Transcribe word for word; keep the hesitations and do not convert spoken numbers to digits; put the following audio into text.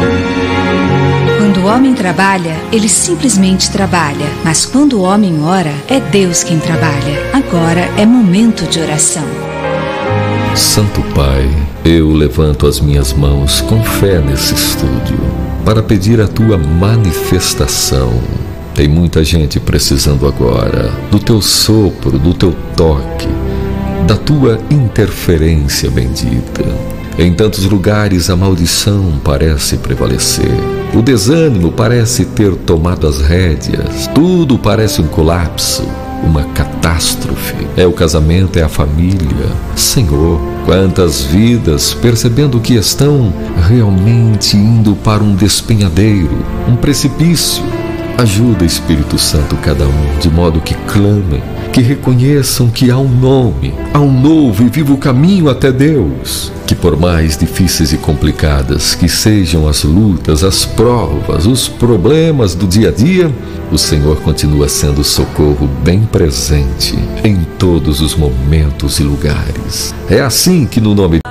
Quando o homem trabalha, ele simplesmente trabalha. Mas quando o homem ora, é Deus quem trabalha. Agora é momento de oração. Santo Pai, eu levanto as minhas mãos com fé nesse estúdio para pedir a tua manifestação. Tem muita gente precisando agora do teu sopro, do teu toque, da tua interferência bendita. Em tantos lugares a maldição parece prevalecer. O desânimo parece ter tomado as rédeas. Tudo parece um colapso, uma catástrofe. É o casamento, é a família. Senhor, quantas vidas percebendo que estão realmente indo para um despenhadeiro, um precipício. Ajuda, Espírito Santo, cada um, de modo que clamem, que reconheçam que há um nome, há um novo e vivo caminho até Deus. Que por mais difíceis e complicadas que sejam as lutas, as provas, os problemas do dia a dia, o Senhor continua sendo socorro bem presente em todos os momentos e lugares. É assim que no nome